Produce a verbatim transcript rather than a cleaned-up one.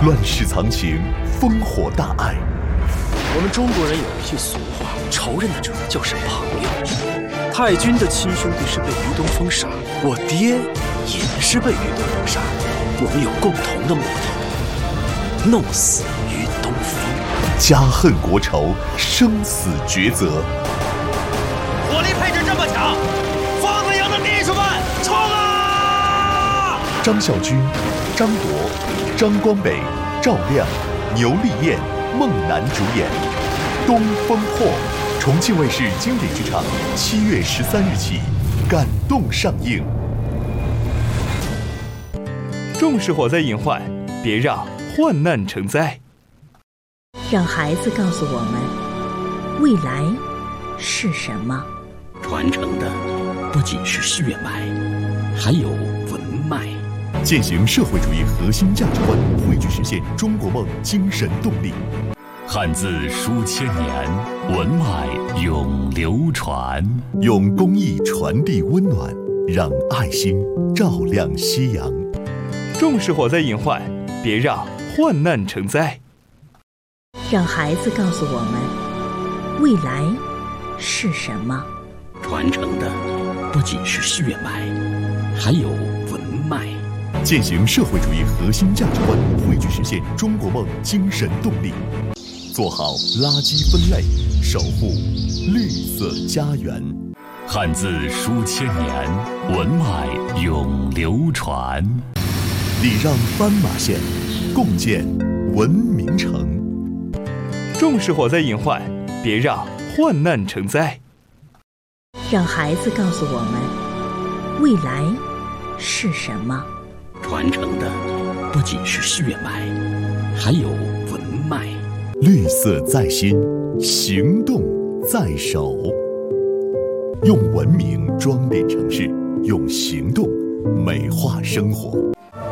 乱世藏情，烽火大爱。 我们中国人有一句俗话，仇人的者就是朋友。太君的亲兄弟是被于东风杀，我爹也是被于东风杀，我们有共同的目的，弄死于东风。 家恨国仇，生死抉择。 火力配置这么强，疯子营的秘书们冲啊！ 张孝军、张铎、张光北、赵亮、牛丽艳、孟楠主演《东风破》，重庆卫视经典剧场，七月十三日起感动上映。 重视火灾隐患，别让患难成灾。 让孩子告诉我们，未来是什么？ 传承的不仅是血脉，还有文脉。 践行社会主义核心价值观，汇聚实现中国梦精神动力。 汉字书千年，文脉永流传。 用公益传递温暖，让爱心照亮夕阳。 重视火灾隐患，别让患难成灾。 让孩子告诉我们，未来是什么？ 传承的不仅是血脉，还有文脉。 践行社会主义核心价值观，汇聚实现中国梦精神动力。做好垃圾分类，守护绿色家园。 汉字书千年，文脉永流传。 礼让斑马线，共建文明城。 重视火灾隐患，别让患难成灾。 让孩子告诉我们，未来是什么？ 传承的不仅是血脉，还有文脉。 绿色在心，行动在手。用文明装点城市，用行动美化生活。